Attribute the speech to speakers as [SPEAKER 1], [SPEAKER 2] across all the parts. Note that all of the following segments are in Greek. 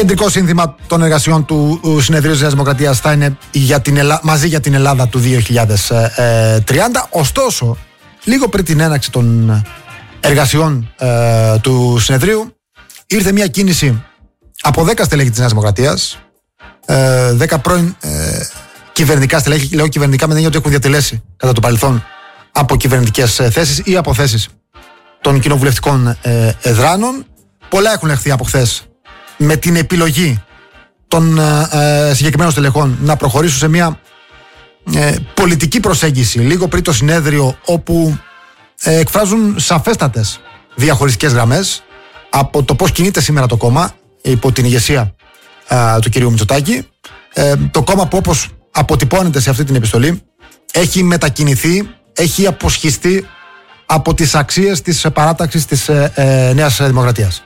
[SPEAKER 1] Κεντρικό σύνθημα των εργασιών του Συνεδρίου της Νέας Δημοκρατίας θα είναι μαζί για την Ελλάδα του 2030. Ωστόσο, λίγο πριν την έναρξη των εργασιών του Συνεδρίου, ήρθε μια κίνηση από 10 στελέχη της Νέας Δημοκρατίας, 10 πρώην κυβερνητικά στελέχη, λέω κυβερνητικά με την έννοια ότι έχουν διατελέσει κατά το παρελθόν από κυβερνητικές θέσεις ή από θέσεις των κοινοβουλευτικών εδράνων. Πολλά έχουν λεχθεί από χθες με την επιλογή των συγκεκριμένων στελεχών να προχωρήσουν σε μια πολιτική προσέγγιση λίγο πριν το συνέδριο, όπου εκφράζουν σαφέστατες διαχωριστικές γραμμές από το πώς κινείται σήμερα το κόμμα υπό την ηγεσία του κυρίου Μητσοτάκη. Το κόμμα που, όπως αποτυπώνεται σε αυτή την επιστολή, έχει μετακινηθεί, έχει αποσχιστεί από τις αξίες της παράταξης της Νέας Δημοκρατίας.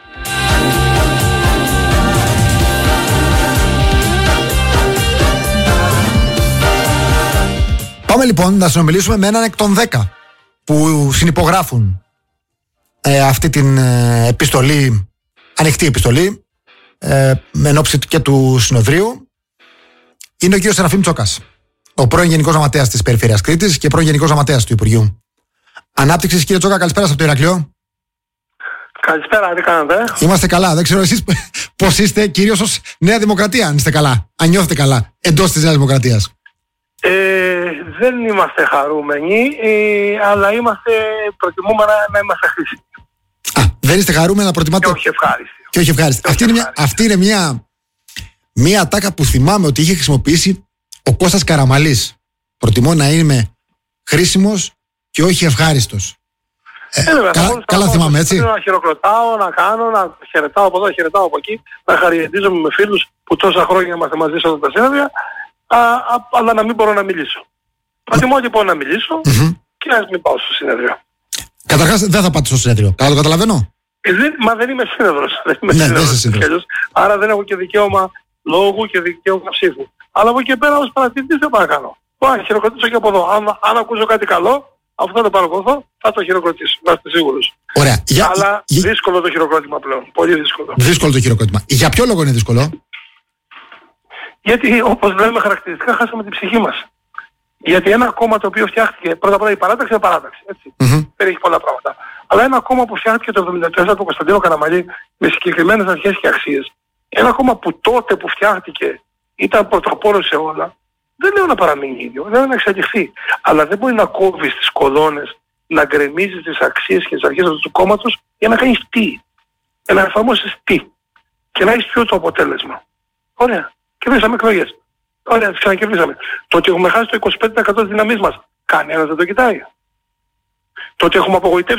[SPEAKER 1] Πάμε λοιπόν να συνομιλήσουμε με έναν εκ των 10 που συνυπογράφουν αυτή την επιστολή, ανοιχτή επιστολή, με ενόψει και του συνοδρίου. Είναι ο κύριος Σεραφείμ Τσόκας, ο πρώην Γενικός Γραμματέας της Περιφέρειας Κρήτης και πρώην Γενικός Γραμματέας του Υπουργείου Ανάπτυξης. Κύριε Τσόκα, καλησπέρα από το Ηράκλειο.
[SPEAKER 2] Καλησπέρα, τι κάνετε?
[SPEAKER 1] Είμαστε καλά. Δεν ξέρω εσείς πώς είστε, κυρίως ως Νέα Δημοκρατία, αν είστε καλά, αν νιώθετε καλά εντός της Νέας Δημοκρατίας.
[SPEAKER 2] Δεν είμαστε χαρούμενοι, αλλά προτιμούμε να είμαστε χρήσιμοι.
[SPEAKER 1] Δεν είστε χαρούμενοι, να προτιμάτε.
[SPEAKER 2] Και όχι ευχάριστοι.
[SPEAKER 1] Αυτή είναι μια ατάκα που θυμάμαι ότι είχε χρησιμοποιήσει ο Κώστας Καραμαλής. Προτιμώ να είμαι χρήσιμος και όχι ευχάριστος. Καλά θυμάμαι, έτσι.
[SPEAKER 2] Να χειροκροτάω, να κάνω, να χαιρετάω από εδώ, να χαιρετάω από εκεί, να χαρακτηρίζομαι με φίλους που τόσα χρόνια είμαστε μαζί σε αυτά τα συνέδρια, αλλά να μην μπορώ να μιλήσω. Προτιμώ λοιπόν να μιλήσω και να μην πάω στο συνέδριο.
[SPEAKER 1] Καταρχάς δεν θα πάτε στο συνέδριο. Καλά το καταλαβαίνω.
[SPEAKER 2] Μα δεν είμαι σύνεδρος. Άρα δεν έχω και δικαίωμα λόγου και δικαίωμα ψήφου. Αλλά από εκεί πέρα ως παρατηρητής δεν πάω να κάνω. Μπορώ να χειροκροτήσω και από εδώ. Αν ακούσω κάτι καλό, αυτό θα το παρακολουθώ, θα το χειροκροτήσω. Να είστε σίγουρος.
[SPEAKER 1] Ωραία.
[SPEAKER 2] Αλλά δύσκολο το χειροκρότημα πλέον. Πολύ δύσκολο.
[SPEAKER 1] Δύσκολο το χειροκρότημα. Για ποιο λόγο είναι δύσκολο?
[SPEAKER 2] Γιατί, όπως λέμε χαρακτηριστικά, χάσαμε την ψυχή μας. Γιατί ένα κόμμα το οποίο φτιάχτηκε, πρώτα απ' όλα η παράταξη είναι παράταξη. Περιέχει πολλά πράγματα. Αλλά ένα κόμμα που φτιάχτηκε το 1974 του Κωνσταντίνου Καραμαλή με συγκεκριμένες αρχές και αξίες, ένα κόμμα που τότε που φτιάχτηκε ήταν πρωτοπόρο σε όλα, δεν λέω να παραμείνει ίδιο, λέω να εξελιχθεί. Αλλά δεν μπορεί να κόβει τις κολόνες, να γκρεμίζει τις αξίες και τις αρχές του κόμματος για να κάνεις τι. Για να εφαρμόσεις τι. Και να έχεις ποιο το αποτέλεσμα. Ωραία. Κερδίσαμε εκλογές. Ωραία, τις ξανακερδίσαμε. Το ότι έχουμε χάσει το 25% της δύναμής μας, κανένας δεν το κοιτάει. Το ότι έχουμε απογοητεύσει